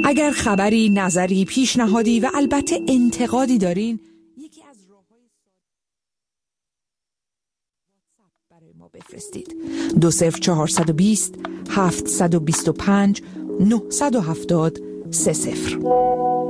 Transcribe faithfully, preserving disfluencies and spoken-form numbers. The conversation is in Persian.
اگر خبری، نظری، پیشنهادی و البته انتقادی دارین، یکی از راه‌های واتساپ برای ما بفرستید. دو صفر چهارصد و بیست هفتصد و بیست و پنج نهصد و هفتاد سه صفر.